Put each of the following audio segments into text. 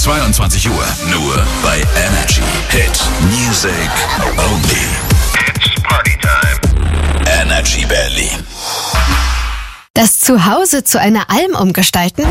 22 Uhr, nur bei Energy. Hit Music Only. It's Party Time. Energy Berlin. Das Zuhause zu einer Alm umgestalten?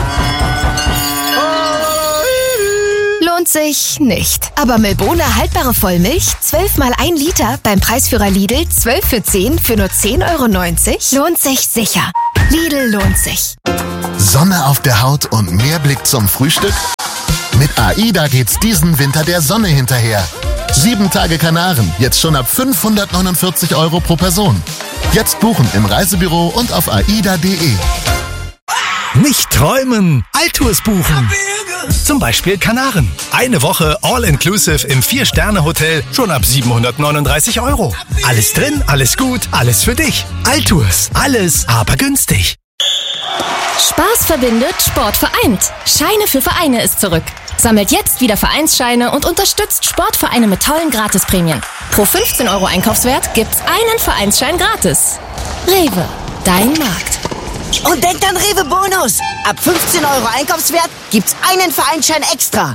Lohnt sich nicht. Aber Milbona haltbare Vollmilch, 12 mal 1 Liter, beim Preisführer Lidl, 12 für 10 für nur 10,90 €, lohnt sich sicher. Lidl lohnt sich. Sonne auf der Haut und mehr Blick zum Frühstück? Mit AIDA geht's diesen Winter der Sonne hinterher. 7 Tage Kanaren, jetzt schon ab 549 € pro Person. Jetzt buchen im Reisebüro und auf aida.de. Nicht träumen, Altours buchen. Zum Beispiel Kanaren. Eine Woche All-Inclusive im 4-Sterne-Hotel schon ab 739 €. Alles drin, alles gut, alles für dich. Altours, alles aber günstig. Spaß verbindet, Sport vereint. Scheine für Vereine ist zurück. Sammelt jetzt wieder Vereinsscheine und unterstützt Sportvereine mit tollen Gratisprämien. Pro 15 € Einkaufswert gibt's einen Vereinsschein gratis. Rewe, dein Markt. Und denkt an Rewe Bonus. Ab 15 € Einkaufswert gibt's einen Vereinsschein extra.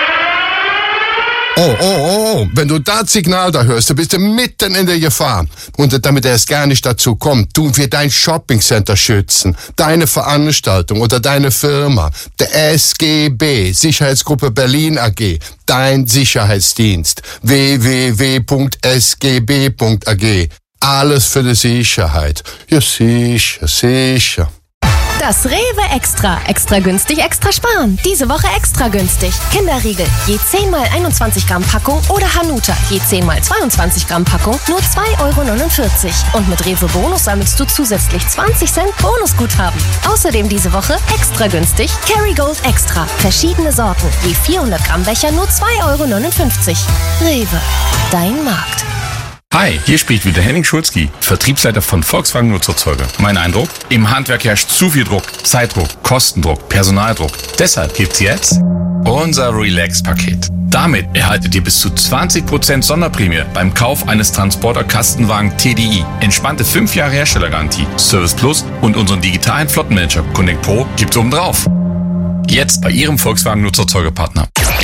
Oh, wenn du das Signal da hörst, dann bist du mitten in der Gefahr. Und damit er es gar nicht dazu kommt, tun wir dein Shoppingcenter schützen, deine Veranstaltung oder deine Firma. Der SGB, Sicherheitsgruppe Berlin AG, dein Sicherheitsdienst. www.sgb.ag. Alles für die Sicherheit. Ja, sicher. Das Rewe Extra. Extra günstig, extra sparen. Diese Woche extra günstig. Kinderriegel, je 10 mal 21 Gramm Packung oder Hanuta, je 10 mal 22 Gramm Packung, nur 2,49 €. Und mit Rewe Bonus sammelst du zusätzlich 20 Cent Bonusguthaben. Außerdem diese Woche extra günstig Kerrygold Extra. Verschiedene Sorten, je 400 Gramm Becher, nur 2,59 €. Rewe, dein Markt. Hi, hier spricht wieder Henning Schulzki, Vertriebsleiter von Volkswagen Nutzerzeuger. Mein Eindruck? Im Handwerk herrscht zu viel Druck, Zeitdruck, Kostendruck, Personaldruck. Deshalb gibt's jetzt unser Relax-Paket. Damit erhaltet ihr bis zu 20% Sonderprämie beim Kauf eines Transporter-Kastenwagen TDI. Entspannte 5 Jahre Herstellergarantie, Service Plus und unseren digitalen Flottenmanager Connect Pro gibt's obendrauf. Jetzt bei Ihrem Volkswagen Nutzerzeugerpartner.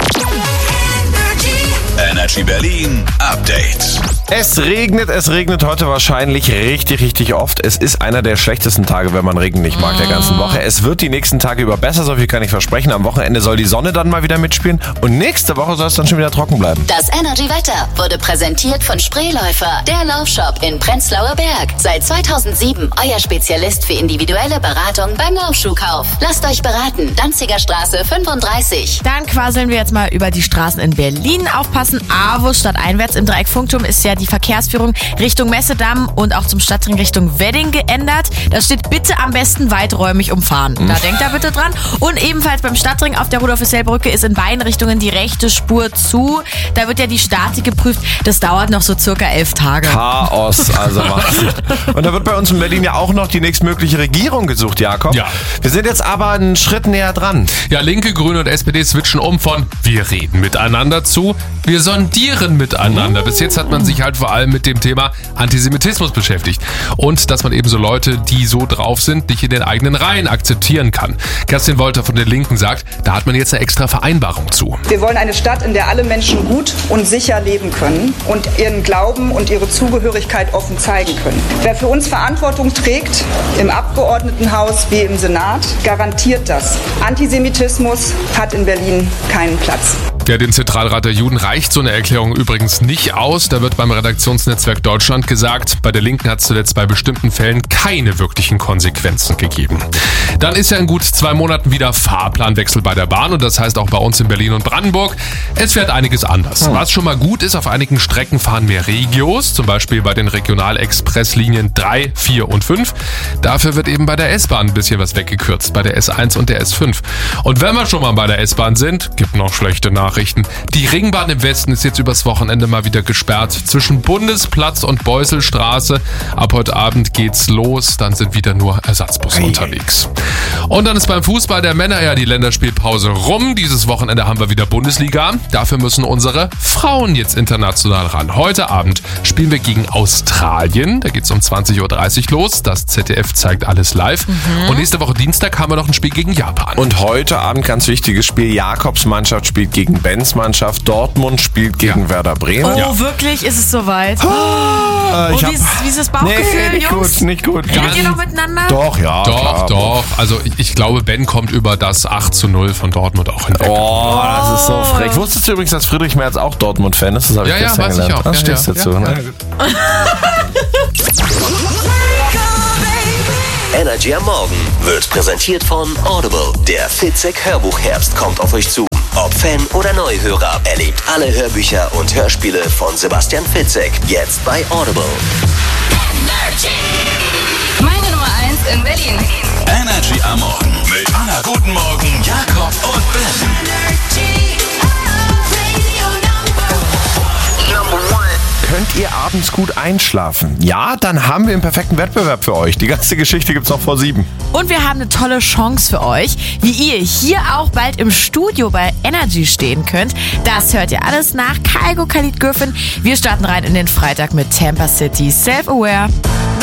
Energy Berlin Update. Es regnet heute wahrscheinlich richtig oft. Es ist einer der schlechtesten Tage, wenn man Regen nicht mag, der ganzen Woche. Es wird die nächsten Tage über besser, so viel kann ich versprechen. Am Wochenende soll die Sonne dann mal wieder mitspielen und nächste Woche soll es dann schon wieder trocken bleiben. Das Energy-Wetter wurde präsentiert von Spreeläufer, der Laufshop in Prenzlauer Berg. Seit 2007 euer Spezialist für individuelle Beratung beim Laufschuhkauf. Lasst euch beraten, Danziger Straße 35. Dann quasseln wir jetzt mal über die Straßen in Berlin. Aufpassen, AWO stadteinwärts im Dreieck Funkturm ist ja die Verkehrsführung Richtung Messedamm und auch zum Stadtring Richtung Wedding geändert. Da steht bitte am besten weiträumig umfahren. Da denkt da bitte dran. Und ebenfalls beim Stadtring auf der Rudolf-Hessel-Brücke ist in beiden Richtungen die rechte Spur zu. Da wird ja die Statik geprüft. Das dauert noch so circa 11 Tage. Chaos, also Wahnsinn. Und da wird bei uns in Berlin ja auch noch die nächstmögliche Regierung gesucht, Jakob. Ja. Wir sind jetzt aber einen Schritt näher dran. Ja, Linke, Grüne und SPD switchen um von wir reden miteinander zu wir sondieren miteinander. Bis jetzt hat man sich halt vor allem mit dem Thema Antisemitismus beschäftigt. Und dass man eben so Leute, die so drauf sind, nicht in den eigenen Reihen akzeptieren kann. Kerstin Wolter von der Linken sagt, da hat man jetzt eine extra Vereinbarung zu. Wir wollen eine Stadt, in der alle Menschen gut und sicher leben können und ihren Glauben und ihre Zugehörigkeit offen zeigen können. Wer für uns Verantwortung trägt, im Abgeordnetenhaus wie im Senat, garantiert das. Antisemitismus hat in Berlin keinen Platz. Ja, dem Zentralrat der Juden reicht so eine Erklärung übrigens nicht aus. Da wird beim Redaktionsnetzwerk Deutschland gesagt, bei der Linken hat es zuletzt bei bestimmten Fällen keine wirklichen Konsequenzen gegeben. Dann ist ja in gut 2 Monaten wieder Fahrplanwechsel bei der Bahn und das heißt auch bei uns in Berlin und Brandenburg. Es fährt einiges anders. Was schon mal gut ist, auf einigen Strecken fahren mehr Regios, zum Beispiel bei den Regionalexpresslinien 3, 4 und 5. Dafür wird eben bei der S-Bahn ein bisschen was weggekürzt, bei der S1 und der S5. Und wenn wir schon mal bei der S-Bahn sind, gibt noch schlechte Nachrichten. Nachrichten. Die Ringbahn im Westen ist jetzt übers Wochenende mal wieder gesperrt. Zwischen Bundesplatz und Beuselstraße. Ab heute Abend geht's los. Dann sind wieder nur Ersatzbusse unterwegs. Und dann ist beim Fußball der Männer ja die Länderspielpause rum. Dieses Wochenende haben wir wieder Bundesliga. Dafür müssen unsere Frauen jetzt international ran. Heute Abend spielen wir gegen Australien. Da geht's um 20.30 Uhr los. Das ZDF zeigt alles live. Und nächste Woche Dienstag haben wir noch ein Spiel gegen Japan. Und heute Abend ganz wichtiges Spiel. Jakobs Mannschaft spielt gegen Bens Mannschaft. Dortmund spielt gegen Werder Bremen. Oh, wirklich? Ist es soweit? Wie ist das Bauchgefühl, nicht Jungs? Nicht gut. Redet ihr noch miteinander? Doch, ja. Doch. Also ich glaube, Ben kommt über das 8:0 von Dortmund auch hinweg. Oh, das ist so frech. Wusstest du übrigens, dass Friedrich Merz auch Dortmund-Fan ist? Das habe ich gestern weiß gelernt. ich auch. Das stehst dazu. Ne? Energy am Morgen wird präsentiert von Audible. Der Fitzek Hörbuchherbst kommt auf euch zu. Ob Fan oder Neuhörer, erlebt alle Hörbücher und Hörspiele von Sebastian Fitzek jetzt bei Audible. Meine Nummer 1 in Berlin. Energy am Morgen mit Anna Guten Morgen, Jakob und Ben. Könnt ihr abends gut einschlafen? Ja, dann haben wir einen perfekten Wettbewerb für euch. Die ganze Geschichte gibt's noch vor 7. Und wir haben eine tolle Chance für euch, wie ihr hier auch bald im Studio bei Energy stehen könnt. Das hört ihr alles nach Kygo Khalid Göffen. Wir starten rein in den Freitag mit Tampa City Self-Aware.